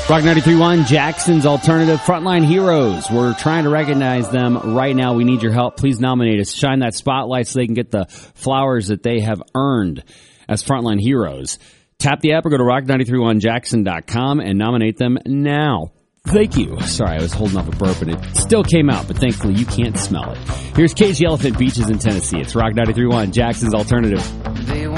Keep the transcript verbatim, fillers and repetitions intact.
Rock ninety-three point one, Jackson's Alternative Frontline Heroes. We're trying to recognize them right now. We need your help. Please nominate us. Shine that spotlight so they can get the flowers that they have earned as Frontline Heroes. Tap the app or go to rock nine three one jackson dot com and nominate them now. Thank you. Sorry, I was holding off a burp and it still came out, but thankfully you can't smell it. Here's Cage the Elephant, Beaches in Tennessee. It's Rock ninety-three point one, Jackson's Alternative.